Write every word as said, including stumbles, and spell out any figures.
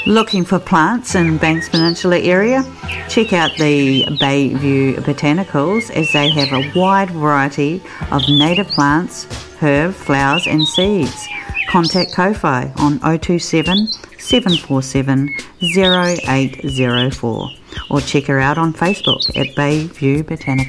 Looking for plants in Banks Peninsula area? Check out the Bayview Botanicals, as they have a wide variety of native plants, herb, flowers and seeds. Contact Ko-Fi on oh two seven, seven four seven, oh eight oh four or check her out on Facebook at Bayview Botanicals.